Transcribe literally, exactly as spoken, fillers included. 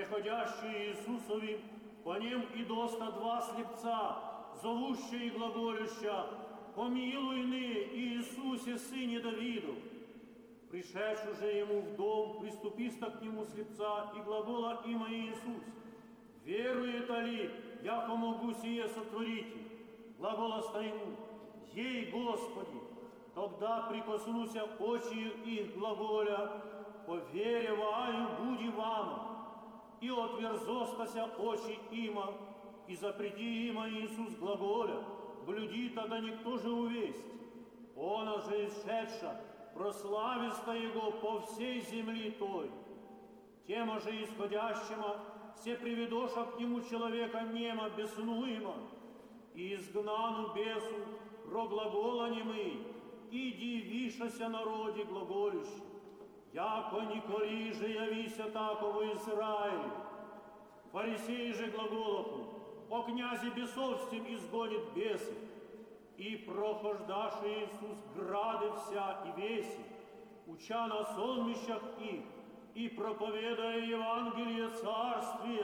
приходящие Иисусови, по ним и доста два слепца, зовущие и глаголюща: «Помилуй ны, Иисусе, сыне Давиду!» Пришедший же ему в дом, приступиста к нему слепца, и глагола има Иисус: «Верует ли, яко могу сие сотворить?» Глаголоста ему: «Ей, Господи!» Тогда прикоснуся очи их глаголя: «Повереваю, буди вам!» И отверзостася очи има, и запрети има Иисус глаголя: «Блюди тогда никто же увесть!» Она же исшедша, прослависта Его по всей земли той. Тема же исходящема, все приведоша к Нему человека нема беснуема, и изгнану бесу проглагола немый: «Иди вишася народе глаголющий, яко не кори же явися таково Израиль». Фарисеи же глаголоху: «О князе бесовстим изгонит бесы». И прохождаши Иисус грады вся и веси, уча на сонмищах их, и проповедая Евангелие Царствия,